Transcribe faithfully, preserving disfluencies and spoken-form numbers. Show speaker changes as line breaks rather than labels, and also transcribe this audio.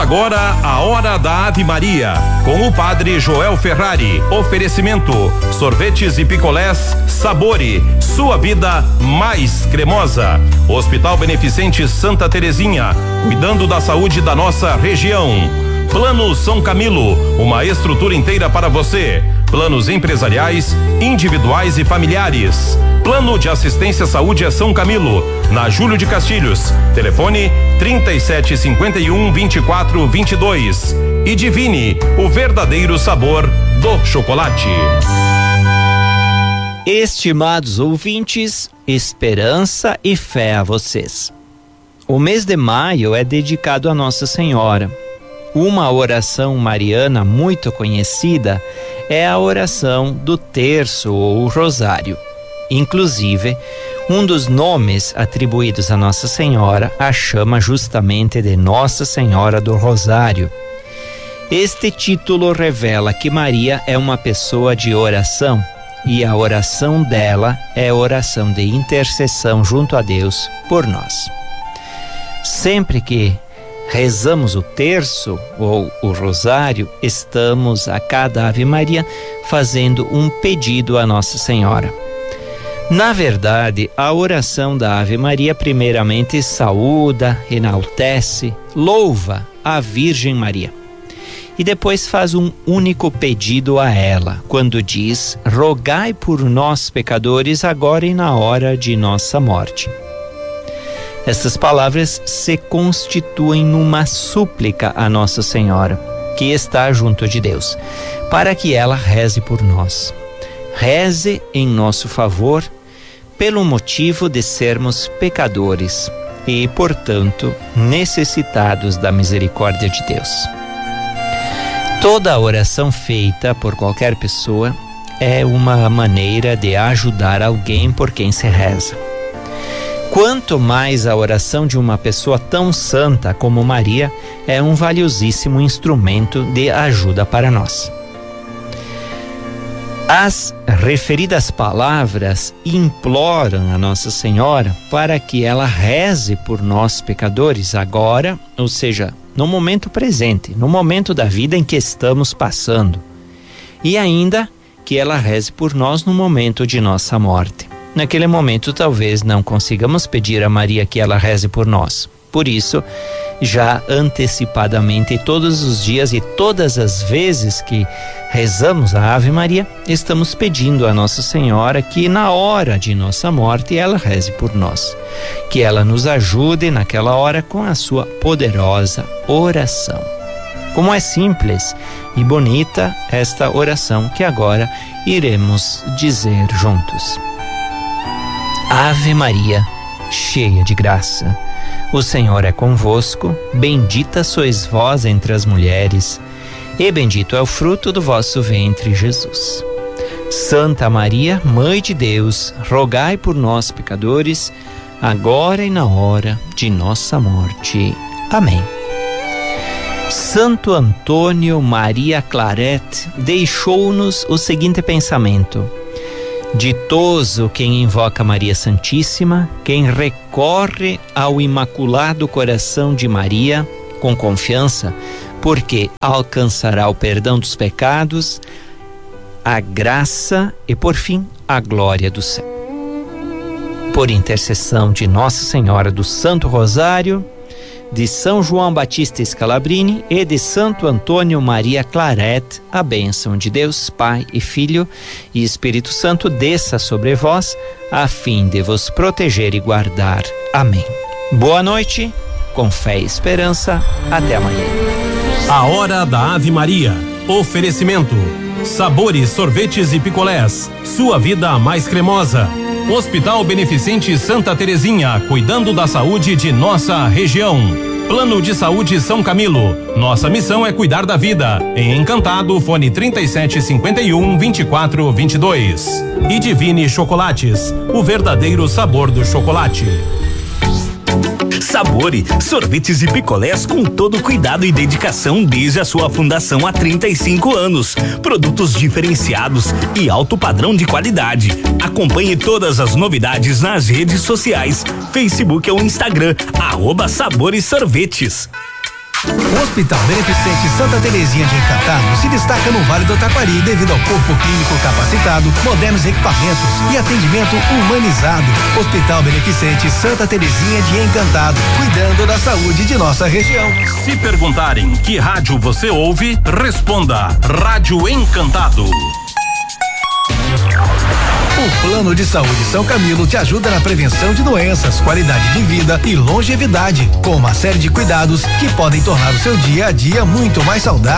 agora a Hora da Ave Maria, com o Padre Joel Ferrari. Oferecimento: sorvetes e picolés Sabore, sua vida mais cremosa. Hospital Beneficente Santa Terezinha, cuidando da saúde da nossa região. Plano São Camilo, uma estrutura inteira para você. Planos empresariais, individuais e familiares. Plano de Assistência à Saúde é São Camilo, na Júlio de Castilhos. Telefone trinta e sete cinquenta e um, vinte e quatro, vinte e dois. E Divine, o verdadeiro sabor do chocolate.
Estimados ouvintes, esperança e fé a vocês. O mês de maio é dedicado a Nossa Senhora. Uma oração mariana muito conhecida é a oração do terço ou rosário. Inclusive, um dos nomes atribuídos a Nossa Senhora a chama justamente de Nossa Senhora do Rosário. Este título revela que Maria é uma pessoa de oração e a oração dela é oração de intercessão junto a Deus por nós. Sempre que rezamos o terço ou o rosário, estamos a cada Ave Maria fazendo um pedido a Nossa Senhora. Na verdade, a oração da Ave Maria primeiramente saúda, enaltece, louva a Virgem Maria. E depois faz um único pedido a ela, quando diz: rogai por nós pecadores, agora e na hora de nossa morte. Essas palavras se constituem numa súplica a Nossa Senhora, que está junto de Deus, para que ela reze por nós. Reze em nosso favor, pelo motivo de sermos pecadores e, portanto, necessitados da misericórdia de Deus. Toda oração feita por qualquer pessoa é uma maneira de ajudar alguém por quem se reza. Quanto mais a oração de uma pessoa tão santa como Maria é um valiosíssimo instrumento de ajuda para nós. As referidas palavras imploram a Nossa Senhora para que ela reze por nós pecadores agora, ou seja, no momento presente, no momento da vida em que estamos passando, e ainda que ela reze por nós no momento de nossa morte. Naquele momento talvez não consigamos pedir a Maria que ela reze por nós. Por isso, já antecipadamente, todos os dias e todas as vezes que rezamos a Ave Maria, estamos pedindo a Nossa Senhora que na hora de nossa morte ela reze por nós, que ela nos ajude naquela hora com a sua poderosa oração. Como é simples e bonita esta oração que agora iremos dizer juntos. Ave Maria, cheia de graça, o Senhor é convosco, bendita sois vós entre as mulheres, e bendito é o fruto do vosso ventre, Jesus. Santa Maria, Mãe de Deus, rogai por nós, pecadores, agora e na hora de nossa morte. Amém. Santo Antônio Maria Claret deixou-nos o seguinte pensamento: ditoso quem invoca Maria Santíssima, quem recorre ao Imaculado Coração de Maria com confiança, porque alcançará o perdão dos pecados, a graça e, por fim, a glória do céu. Por intercessão de Nossa Senhora do Santo Rosário, de São João Batista Scalabrini e de Santo Antônio Maria Claret, a bênção de Deus, Pai e Filho e Espírito Santo desça sobre vós, a fim de vos proteger e guardar. Amém. Boa noite, com fé e esperança, até amanhã.
A Hora da Ave Maria. Oferecimento: sabores, sorvetes e picolés, sua vida mais cremosa. Hospital Beneficente Santa Terezinha, cuidando da saúde de nossa região. Plano de Saúde São Camilo, nossa missão é cuidar da vida. Em Encantado, fone trinta e sete cinquenta e um, vinte e quatro, vinte e dois. E Divine Chocolates, o verdadeiro sabor do chocolate.
Sabore, sorvetes e picolés com todo cuidado e dedicação desde a sua fundação há trinta e cinco anos. Produtos diferenciados e alto padrão de qualidade. Acompanhe todas as novidades nas redes sociais, Facebook ou Instagram, arroba Sabores Sorvetes.
O Hospital Beneficente Santa Terezinha de Encantado se destaca no Vale do Taquari devido ao corpo clínico capacitado, modernos equipamentos e atendimento humanizado. Hospital Beneficente Santa Terezinha de Encantado, cuidando da saúde de nossa região.
Se perguntarem que rádio você ouve, responda Rádio Encantado.
O Plano de Saúde São Camilo te ajuda na prevenção de doenças, qualidade de vida e longevidade, com uma série de cuidados que podem tornar o seu dia a dia muito mais saudável.